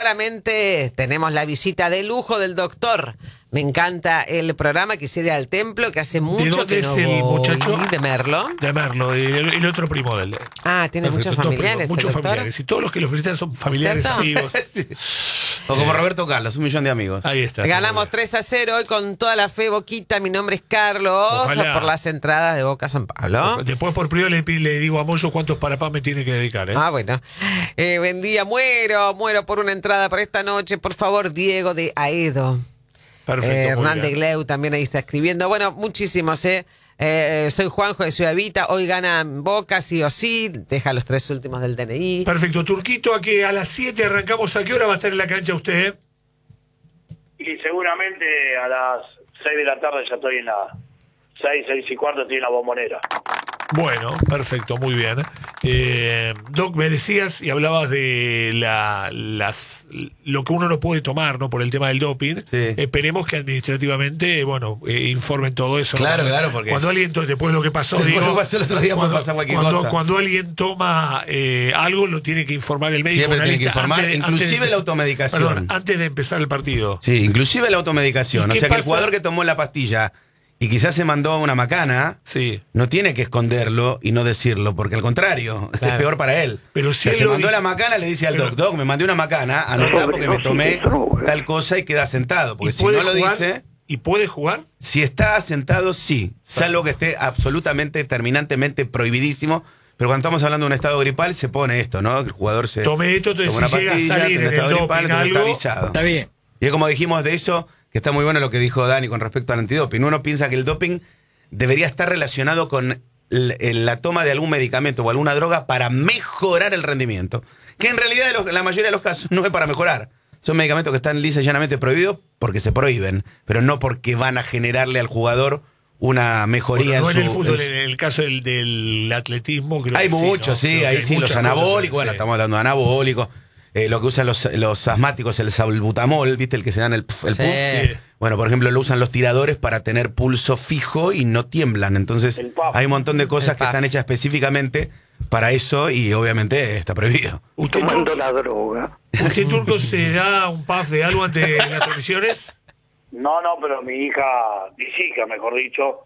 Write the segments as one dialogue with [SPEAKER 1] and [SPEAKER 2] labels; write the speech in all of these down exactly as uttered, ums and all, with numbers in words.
[SPEAKER 1] claramente tenemos la visita de lujo del doctor. Me encanta el programa, quisiera ir al templo, que hace mucho que no
[SPEAKER 2] es el
[SPEAKER 1] voy.
[SPEAKER 2] muchacho?
[SPEAKER 1] ¿De Merlo?
[SPEAKER 2] De Merlo, el, el otro primo del...
[SPEAKER 1] Ah, tiene
[SPEAKER 2] Perfecto,
[SPEAKER 1] muchos
[SPEAKER 2] dos
[SPEAKER 1] familiares.
[SPEAKER 2] primos, muchos
[SPEAKER 1] doctor?
[SPEAKER 2] familiares. Y todos los que lo felicitan son familiares
[SPEAKER 1] ¿Cierto?
[SPEAKER 2] amigos.
[SPEAKER 3] O como Roberto Carlos, un millón de amigos.
[SPEAKER 2] Ahí está.
[SPEAKER 1] Ganamos tres a cero hoy con toda la fe, Boquita. Mi nombre es Carlos,
[SPEAKER 2] Ojalá.
[SPEAKER 1] por las entradas de Boca San Pablo.
[SPEAKER 2] Después por privado le, le digo a Moyo cuántos parapás me tiene que dedicar, ¿eh?
[SPEAKER 1] Ah, bueno. Eh, buen día, muero, muero por una entrada para esta noche. Por favor, Diego de Aedo.
[SPEAKER 2] Perfecto.
[SPEAKER 1] Eh,
[SPEAKER 2] muy
[SPEAKER 1] Hernán de
[SPEAKER 2] bien.
[SPEAKER 1] Gleu también ahí está escribiendo. Bueno, muchísimos, ¿eh? Eh, soy Juanjo de Ciudad Evita. Hoy gana Boca, sí o sí. Deja los tres últimos del D N I.
[SPEAKER 2] Perfecto. Turquito, a que a las siete arrancamos. ¿A qué hora va a estar en la cancha usted?
[SPEAKER 4] Y seguramente a las seis de la tarde ya estoy en la... seis, seis y cuarto estoy en la Bombonera.
[SPEAKER 2] Bueno, perfecto, muy bien. Eh, Doc, me decías y hablabas de la, las, lo que uno no puede tomar, ¿no? Por el tema del doping.
[SPEAKER 3] Sí.
[SPEAKER 2] Esperemos que administrativamente, bueno, eh, informen todo eso.
[SPEAKER 3] Claro,
[SPEAKER 2] ¿no?
[SPEAKER 3] claro, porque-
[SPEAKER 2] Cuando alguien, to- después de lo que pasó,
[SPEAKER 3] Después
[SPEAKER 2] digo,
[SPEAKER 3] de lo que pasó el otro día puede
[SPEAKER 2] cuando,
[SPEAKER 3] pasar cualquier
[SPEAKER 2] cuando,
[SPEAKER 3] cosa.
[SPEAKER 2] cuando alguien toma eh, algo, lo tiene que informar el médico.
[SPEAKER 3] Siempre
[SPEAKER 2] una
[SPEAKER 3] tiene que
[SPEAKER 2] lista
[SPEAKER 3] informar,
[SPEAKER 2] antes de-
[SPEAKER 3] inclusive
[SPEAKER 2] antes de
[SPEAKER 3] la
[SPEAKER 2] empezar-
[SPEAKER 3] automedicación.
[SPEAKER 2] Perdón, antes de empezar el partido.
[SPEAKER 3] Sí, inclusive la automedicación.
[SPEAKER 2] ¿Y
[SPEAKER 3] O
[SPEAKER 2] qué
[SPEAKER 3] sea que el
[SPEAKER 2] pasa?
[SPEAKER 3] jugador que tomó la pastilla y quizás se mandó una macana,
[SPEAKER 2] Sí.
[SPEAKER 3] no tiene que esconderlo y no decirlo, porque al contrario, es
[SPEAKER 1] Claro.
[SPEAKER 3] peor para él.
[SPEAKER 2] Pero
[SPEAKER 3] O
[SPEAKER 2] si
[SPEAKER 3] sea,
[SPEAKER 2] él
[SPEAKER 3] se
[SPEAKER 2] lo
[SPEAKER 3] mandó
[SPEAKER 2] dice-
[SPEAKER 3] la macana, le dice al
[SPEAKER 2] Pero-
[SPEAKER 3] doc, doc, me mandé una macana, anotá porque me tomé tal cosa y queda sentado. Porque
[SPEAKER 2] ¿Y
[SPEAKER 3] si
[SPEAKER 2] puede
[SPEAKER 3] no lo
[SPEAKER 2] jugar?
[SPEAKER 3] dice,
[SPEAKER 2] ¿Y puede jugar?
[SPEAKER 3] si está sentado, sí, salvo que esté absolutamente, terminantemente prohibidísimo. Pero cuando estamos hablando de un estado gripal, se pone esto, ¿no? El jugador se
[SPEAKER 2] Tome esto, entonces
[SPEAKER 3] toma una
[SPEAKER 2] si llega a
[SPEAKER 3] pastilla,
[SPEAKER 2] salir
[SPEAKER 3] tiene
[SPEAKER 2] en el
[SPEAKER 3] estado
[SPEAKER 2] doping
[SPEAKER 3] gripal, entonces está
[SPEAKER 2] algo,
[SPEAKER 3] avisado.
[SPEAKER 5] Está bien.
[SPEAKER 3] Y es como dijimos de eso, que está muy bueno lo que dijo Dani con respecto al antidoping. Uno piensa que el doping debería estar relacionado con el- el- la toma de algún medicamento o alguna droga para mejorar el rendimiento. Que en realidad, en los- en la mayoría de los casos, no es para mejorar. Son medicamentos que están lisa y llanamente prohibidos porque se prohíben, pero no porque van a generarle al jugador una mejoría
[SPEAKER 2] Bueno, no en,
[SPEAKER 3] en
[SPEAKER 2] el
[SPEAKER 3] su...
[SPEAKER 2] fútbol,
[SPEAKER 3] en su-
[SPEAKER 2] en el caso del, del atletismo. Creo
[SPEAKER 3] Hay
[SPEAKER 2] que
[SPEAKER 3] muchos,
[SPEAKER 2] sí,
[SPEAKER 3] sí,
[SPEAKER 2] ¿no? Creo
[SPEAKER 3] ahí
[SPEAKER 2] que hay
[SPEAKER 3] sí, los
[SPEAKER 2] muchas cosas,
[SPEAKER 3] anabólicos, bueno,
[SPEAKER 2] sí.
[SPEAKER 3] estamos hablando de anabólicos, eh, lo que usan los, los asmáticos, el salbutamol, ¿viste? El que se dan el, pf, el
[SPEAKER 1] Sí.
[SPEAKER 3] puff.
[SPEAKER 2] Sí.
[SPEAKER 3] Bueno, por ejemplo, lo usan los tiradores para tener pulso fijo y no tiemblan. Entonces,
[SPEAKER 4] El puff.
[SPEAKER 3] hay un montón de cosas
[SPEAKER 1] El
[SPEAKER 3] que
[SPEAKER 1] puff.
[SPEAKER 3] están hechas específicamente para eso y obviamente está prohibido.
[SPEAKER 2] ¿Usted,
[SPEAKER 4] Tomando
[SPEAKER 2] Turco,
[SPEAKER 4] la droga.
[SPEAKER 2] ¿Usted, Turco, se da un puff de algo ante las transmisiones?
[SPEAKER 4] No, no, pero mi hija, mis hijas, mejor dicho,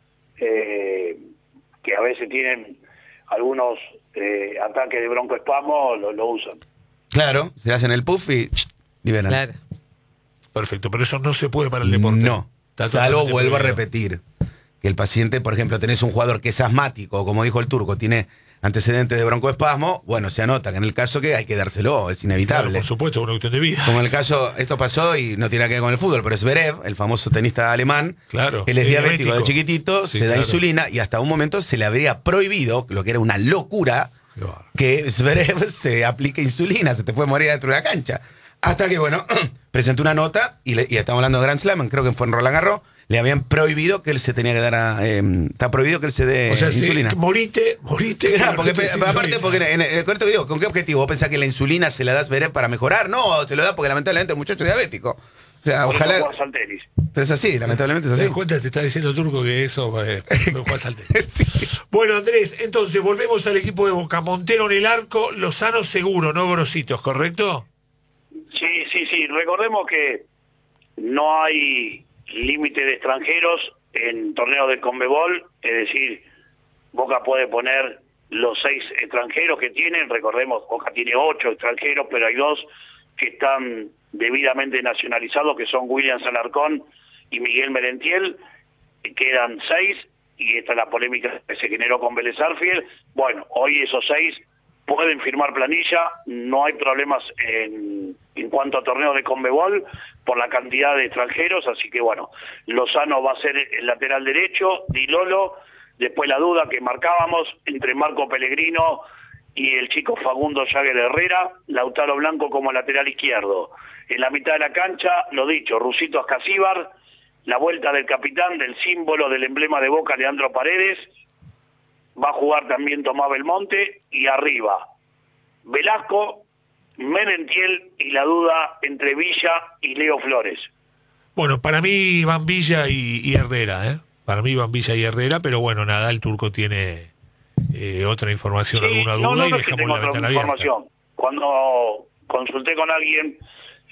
[SPEAKER 4] eh, que a veces tienen algunos eh, ataques de broncoespasmo, lo, lo usan.
[SPEAKER 3] Claro, se hacen el puff y ch, liberan.
[SPEAKER 1] Claro.
[SPEAKER 2] Perfecto, pero eso no se puede para el deporte.
[SPEAKER 3] No,
[SPEAKER 2] Está
[SPEAKER 3] salvo,
[SPEAKER 2] totalmente
[SPEAKER 3] vuelvo a
[SPEAKER 2] prohibido.
[SPEAKER 3] repetir, que el paciente, por ejemplo, tenés un jugador que es asmático, o como dijo el Turco, tiene antecedentes de broncoespasmo, bueno, se anota que en el caso que hay que dárselo, es
[SPEAKER 2] Claro,
[SPEAKER 3] inevitable.
[SPEAKER 2] por supuesto, una cuestión de vida.
[SPEAKER 3] Como en el caso, esto pasó y no tiene nada que ver con el fútbol, pero Zverev, el famoso tenista alemán,
[SPEAKER 2] Claro,
[SPEAKER 3] él es
[SPEAKER 2] es
[SPEAKER 3] diabético,
[SPEAKER 2] diabético.
[SPEAKER 3] de chiquitito,
[SPEAKER 2] Sí,
[SPEAKER 3] se da
[SPEAKER 2] claro.
[SPEAKER 3] insulina y hasta un momento se le habría prohibido, lo que era una locura,
[SPEAKER 2] Qué bárbaro.
[SPEAKER 3] que Zverev se aplique insulina, se te puede morir dentro de la cancha. Hasta que, bueno, presentó una nota, y, le- y estamos hablando de Grand Slam, creo que fue en Roland Garros, le habían prohibido que él se tenía que dar a... eh, está prohibido que él se dé
[SPEAKER 2] O sea, sí,
[SPEAKER 3] insulina.
[SPEAKER 2] morite, morite.
[SPEAKER 3] Claro, porque,
[SPEAKER 2] Sí, sí,
[SPEAKER 3] aparte,
[SPEAKER 2] sí.
[SPEAKER 3] porque en el correcto que digo, ¿con qué objetivo? ¿Vos pensás que la insulina se la das Zverev para mejorar? No, se lo da porque lamentablemente el muchacho es diabético. O sea,
[SPEAKER 4] Por eso
[SPEAKER 3] ojalá...
[SPEAKER 4] juegas al tenis.
[SPEAKER 3] Pero es así, lamentablemente es
[SPEAKER 2] ¿Te
[SPEAKER 3] así.
[SPEAKER 2] das cuenta? Te está diciendo Turco que eso eh, no juegas al tenis.
[SPEAKER 3] Sí.
[SPEAKER 2] Bueno, Andrés, entonces volvemos al equipo de Boca. Montero en el arco, Lozano seguro, no Grositos, ¿correcto?
[SPEAKER 4] Sí, sí, sí. Recordemos que no hay límite de extranjeros en torneos de Conmebol, es decir, Boca puede poner los seis extranjeros que tienen. Recordemos, Boca tiene ocho extranjeros, pero hay dos que están debidamente nacionalizados, que son William Alarcón y Miguel Merentiel. Quedan seis, y esta es la polémica que se generó con Vélez Sarsfield. Bueno, hoy esos seis pueden firmar planilla, no hay problemas en, en cuanto a torneos de Conmebol por la cantidad de extranjeros, así que bueno, Lozano va a ser el lateral derecho, Di Lolo, después la duda que marcábamos entre Marco Pellegrino y el chico Facundo Jagger Herrera, Lautaro Blanco como lateral izquierdo. En la mitad de la cancha, lo dicho, Rusito Ascasíbar, la vuelta del capitán, del símbolo, del emblema de Boca, Leandro Paredes, va a jugar también Tomás Belmonte, y arriba, Velasco, Merentiel y la duda entre Villa y Leo Flores.
[SPEAKER 2] Bueno, para mí Van Villa y, y Herrera, ¿eh? Para mí Van Villa y Herrera, pero bueno, nada, el Turco tiene eh, otra información,
[SPEAKER 4] Sí,
[SPEAKER 2] alguna
[SPEAKER 4] no,
[SPEAKER 2] duda
[SPEAKER 4] no,
[SPEAKER 2] y
[SPEAKER 4] no es que
[SPEAKER 2] dejamos
[SPEAKER 4] tengo
[SPEAKER 2] la
[SPEAKER 4] otra
[SPEAKER 2] ventana abierta.
[SPEAKER 4] información. Cuando consulté con alguien